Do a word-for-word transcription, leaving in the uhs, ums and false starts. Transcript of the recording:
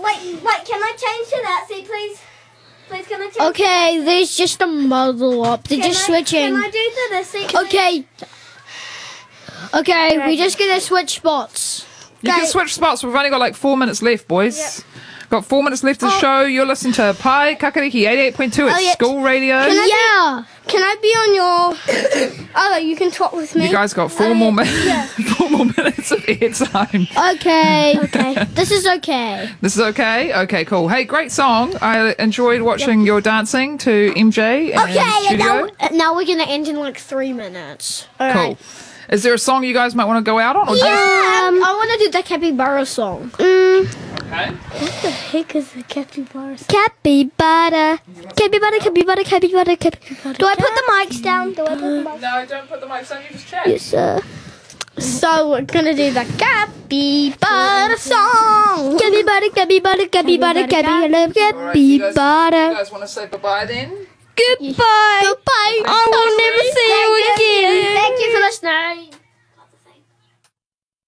wait, wait, can I change to that seat, please? Please, can I change? Okay, there's just a muzzle up. They're Can just I, switching. Can I do to this seat, please? Okay. Okay, we're just gonna switch spots. You can switch spots. We've only got like four minutes left, boys. Yep. Got four minutes left of the Oh. show. You're listening to Pai Kakariki eighty-eight point two at Oh, yeah. School Radio. Can I Yeah. Can I be on your... Oh, you can talk with me? You guys got four Oh, more yeah. minutes. Yeah. four more minutes of airtime. Okay. Okay. This is okay. This is okay. Okay, cool. Hey, great song. I enjoyed watching your dancing to M J in Okay, and studio. now, now we're gonna end in like three minutes. Cool. Is there a song you guys might want to go out on? Or Yeah, just- um, I want to do the capybara song. Mm, Okay. what the heck is the capybara? Capybara, capybara, capybara, capybara, capybara. Do I put the mics down? Do I put the mics No, don't put the mics on. You just chat. Yes, sir. So we're gonna do the capybara song. Capybara, capybara, capybara, capybara, Alright, you guys, you capybara. guys want to say bye-bye then? Goodbye. Goodbye. I will never see you again.